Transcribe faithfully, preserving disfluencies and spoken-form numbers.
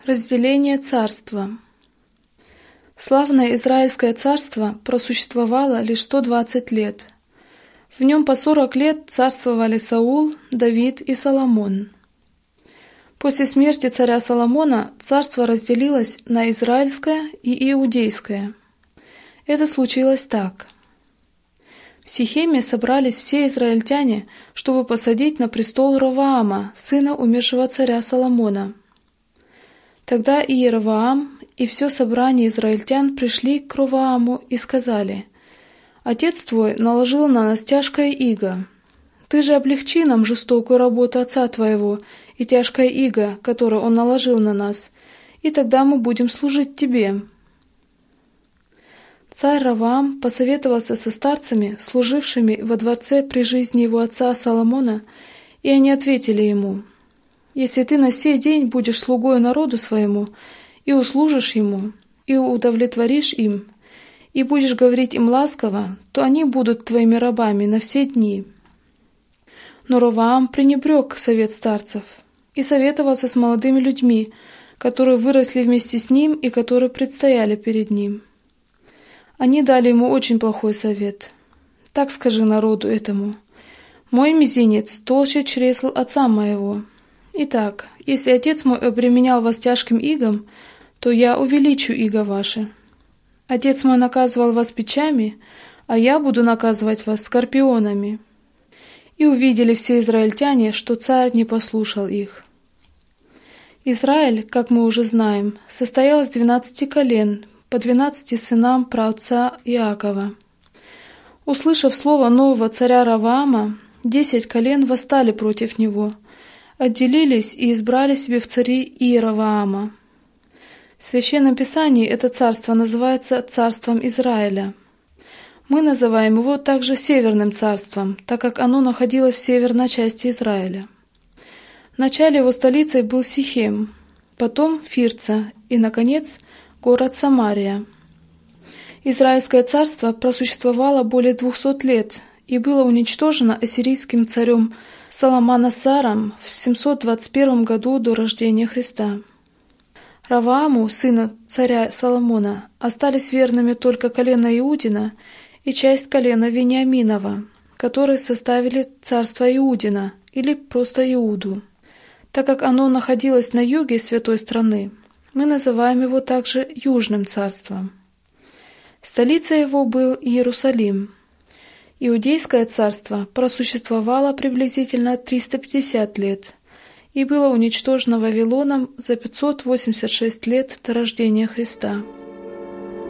Разделение царства. Славное Израильское царство просуществовало лишь сто двадцать лет. В нем по сорок лет царствовали Саул, Давид и Соломон. После смерти царя Соломона царство разделилось на Израильское и Иудейское. Это случилось так. В Сихеме собрались все израильтяне, чтобы посадить на престол Ровоама, сына умершего царя Соломона. Тогда и Иеровоам, и все собрание израильтян пришли к Ровоаму и сказали: «Отец твой наложил на нас тяжкое иго. Ты же облегчи нам жестокую работу отца твоего и тяжкое иго, которое он наложил на нас, и тогда мы будем служить тебе». Царь Ровоам посоветовался со старцами, служившими во дворце при жизни его отца Соломона, и они ответили ему: «Если ты на сей день будешь слугою народу своему, и услужишь ему, и удовлетворишь им, и будешь говорить им ласково, то они будут твоими рабами на все дни». Но Ровоам пренебрег совет старцев и советовался с молодыми людьми, которые выросли вместе с ним и которые предстояли перед ним. Они дали ему очень плохой совет. «Так скажи народу этому: мой мизинец толще чресл отца моего. Итак, если отец мой обременял вас тяжким игом, то я увеличу иго ваше. Отец мой наказывал вас бичами, а я буду наказывать вас скорпионами». И увидели все израильтяне, что царь не послушал их. Израиль, как мы уже знаем, состоял из двенадцати колен, по двенадцати сынам праотца Иакова. Услышав слово нового царя Ровоама, десять колен восстали против него, отделились и избрали себе в цари Иеровоама. В Священном Писании это царство называется царством Израиля. Мы называем его также Северным царством, так как оно находилось в северной части Израиля. Вначале его столицей был Сихем, потом Фирца и, наконец, город Самария. Израильское царство просуществовало более двухсот лет и было уничтожено ассирийским царем Салманасаром в семьсот двадцать первом году до рождения Христа. Ровоаму, сыну царя Соломона, остались верными только колено Иудина и часть колена Вениаминова, которые составили царство Иудина или просто Иуду. Так как оно находилось на юге святой страны, мы называем его также Южным царством. Столица его был Иерусалим. Иудейское царство просуществовало приблизительно триста пятьдесят лет и было уничтожено Вавилоном за пятьсот восемьдесят шесть лет до рождения Христа.